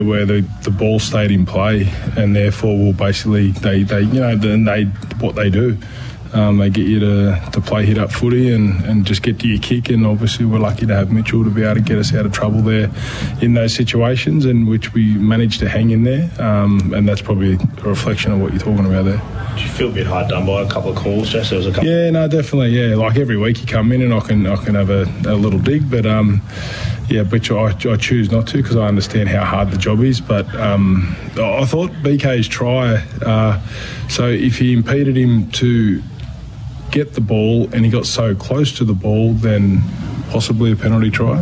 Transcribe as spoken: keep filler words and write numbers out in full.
where the, the ball stayed in play, and therefore will basically they, they you know then they what they do. Um, they get you to, to play hit up footy and, and just get to your kick, and obviously we're lucky to have Mitchell to be able to get us out of trouble there in those situations, in which we managed to hang in there, um, and that's probably a reflection of what you're talking about there. Did you feel a bit hard done by a couple of calls, Jess? There was a couple. Yeah, no, definitely. Yeah, like every week you come in and I can I can have a, a little dig, but um, yeah, which I, I choose not to because I understand how hard the job is. But um, I thought B K's try. Uh, so if he impeded him to get the ball and he got so close to the ball, then possibly a penalty try.